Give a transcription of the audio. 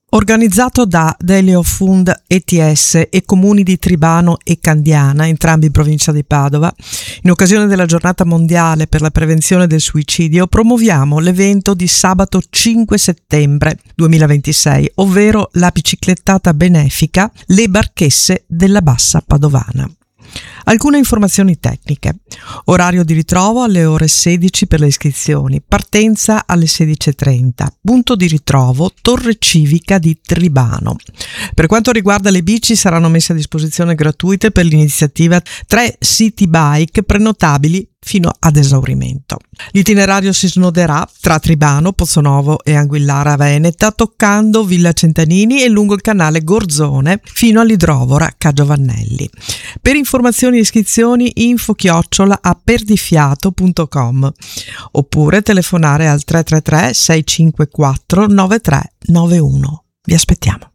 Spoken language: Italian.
Organizzato da Delio Fund ETS e comuni di Tribano e Candiana, entrambi in provincia di Padova, in occasione della giornata mondiale per la prevenzione del suicidio, promuoviamo l'evento di sabato 5 settembre 2026, ovvero la biciclettata benefica Le Barchesse della Bassa Padovana. Alcune informazioni tecniche: orario di ritrovo alle ore 16 per le iscrizioni, partenza alle 16:30, punto di ritrovo Torre Civica di Tribano. Per quanto riguarda le bici, saranno messe a disposizione gratuite per l'iniziativa 3 city bike prenotabili fino ad esaurimento. L'itinerario si snoderà tra Tribano, Pozzonovo e Anguillara Veneta, toccando Villa Centanini e lungo il canale Gorzone fino all'idrovora Ca' Giovannelli. Per informazioni e iscrizioni info@aperdifiato.com oppure telefonare al 333 654 9391. Vi aspettiamo.